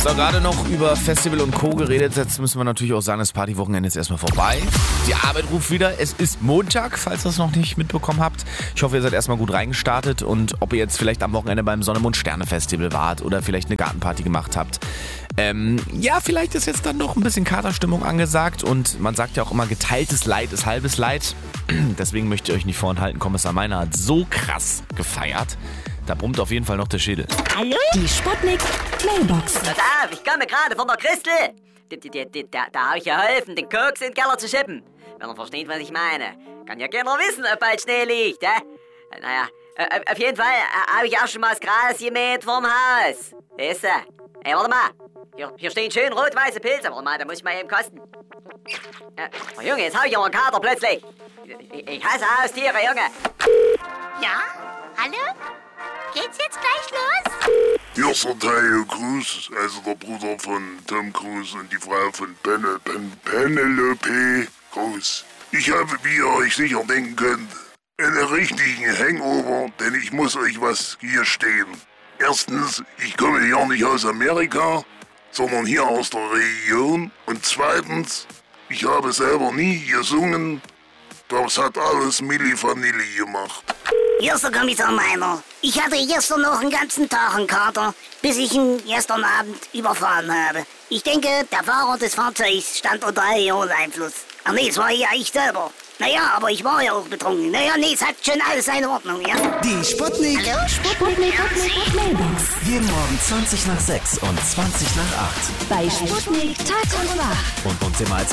So, gerade noch über Festival und Co. geredet. Jetzt müssen wir natürlich auch sagen, das Partywochenende ist erstmal vorbei. Die Arbeit ruft wieder. Es ist Montag, falls ihr es noch nicht mitbekommen habt. Ich hoffe, ihr seid erstmal gut reingestartet und ob ihr jetzt vielleicht am Wochenende beim Sonne-Mond-Sterne-Festival wart oder vielleicht eine Gartenparty gemacht habt. Ja, vielleicht ist jetzt dann noch ein bisschen Katerstimmung angesagt und man sagt ja auch immer, geteiltes Leid ist halbes Leid. Deswegen möchte ich euch nicht vorenthalten, Kommissar Meiner hat so krass gefeiert. Da brummt auf jeden Fall noch der Schädel. Hallo? Die Sputnik Mailbox. Pass auf, ich komme gerade von der Christel. Da habe ich geholfen, den Koks in den Keller zu schippen. Wenn er versteht, was ich meine. Kann ja keiner wissen, ob bald Schnee liegt, Naja, auf jeden Fall habe ich auch schon mal das Gras gemäht vorm Haus. Weißt du? Ey, warte mal. Hier stehen schön rot-weiße Pilze. Warte mal, da muss ich mal eben kosten. Oh, Junge, jetzt habe ich aber einen Kater plötzlich. Ich hasse Haustiere, Junge. Ja? Hallo? Geht's jetzt gleich los? Hier ist der Tayo Cruz, also der Bruder von Tom Cruise und die Frau von Penelope Cruz. Ich habe, wie ihr euch sicher denken könnt, einen richtigen Hangover, denn ich muss euch was hier stehen. Erstens, ich komme ja nicht aus Amerika, sondern hier aus der Region. Und zweitens, ich habe selber nie gesungen. Das hat alles Milli Vanilli gemacht. Hier ist der Kommissar Meiner. Ich hatte gestern noch einen ganzen Tag einen Kater, bis ich ihn gestern Abend überfahren habe. Ich denke, der Fahrer des Fahrzeugs stand unter Alkoholeinfluss. Ach nee, es war ja ich selber. Naja, aber ich war ja auch betrunken. Naja, nee, es hat schon alles seine Ordnung, ja? Die Sputnik. Hallo? Sputnik Mailbox. Jeden Morgen 20 nach 6 und 20 nach 8. Bei Sputnik Tag und Nacht. Und uns immer als